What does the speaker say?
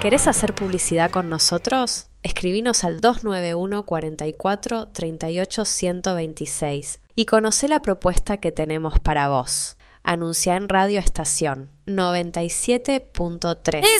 ¿Querés hacer publicidad con nosotros? Escribinos al 291 44 38 126 y conocé la propuesta que tenemos para vos. Anuncia en Radio Estación 97.3.